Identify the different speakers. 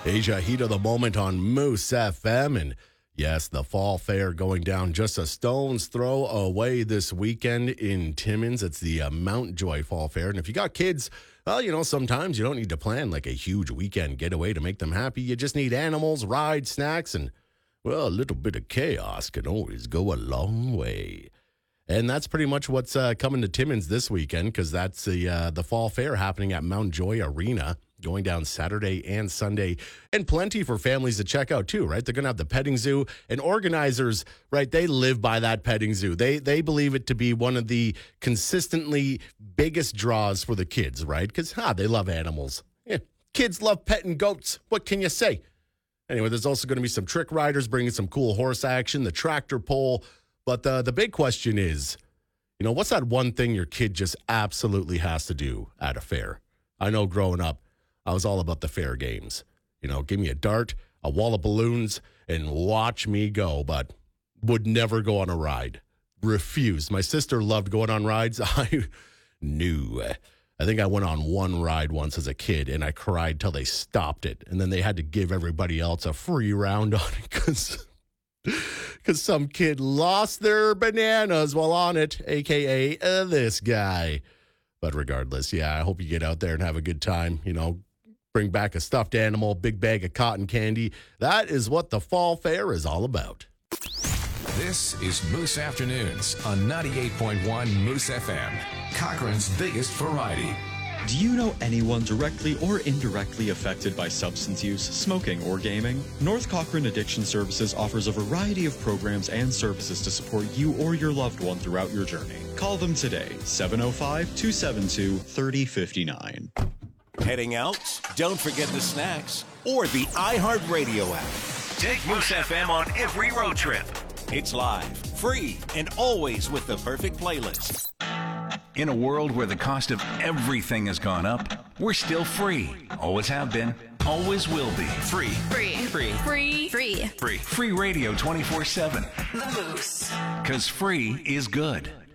Speaker 1: Asia, heat of the moment on Moose FM. And yes, the fall fair going down just a stone's throw away this weekend in Timmins. It's the Mount Joy Fall Fair. And if you got kids, well, sometimes you don't need to plan like a huge weekend getaway to make them happy. You just need animals, rides, snacks, and, well, a little bit of chaos can always go a long way. And that's pretty much what's coming to Timmins this weekend, because that's the fall fair happening at Mount Joy Arena, going down Saturday and Sunday, and plenty for families to check out too, right? They're going to have the petting zoo, and organizers, right, they live by that petting zoo. They believe it to be one of the consistently biggest draws for the kids, right? Because they love animals. Yeah, kids love petting goats. What can you say? Anyway, there's also going to be some trick riders bringing some cool horse action, the tractor pull. But the big question is, what's that one thing your kid just absolutely has to do at a fair? I know growing up, I was all about the fair games. Give me a dart, a wall of balloons, and watch me go, but would never go on a ride. Refused. My sister loved going on rides. I knew. I think I went on one ride once as a kid, and I cried till they stopped it. And then they had to give everybody else a free round on it because some kid lost their bananas while on it, a.k.a. This guy. But regardless, I hope you get out there and have a good time. Bring back a stuffed animal, big bag of cotton candy. That is what the fall fair is all about.
Speaker 2: This is Moose Afternoons on 98.1 Moose FM, Cochrane's biggest variety.
Speaker 3: Do you know anyone directly or indirectly affected by substance use, smoking, or gaming? North Cochrane Addiction Services offers a variety of programs and services to support you or your loved one throughout your journey. Call them today, 705-272-3059.
Speaker 4: Heading out? Don't forget the snacks or the iHeartRadio app. Take Moose FM on every road trip. It's live, free, and always with the perfect playlist.
Speaker 5: In a world where the cost of everything has gone up, we're still free. Always have been. Always will be. Free.
Speaker 6: Free. Free. Free. Free.
Speaker 5: Free. Free radio 24/7.
Speaker 6: The Moose.
Speaker 5: 'Cause free is good.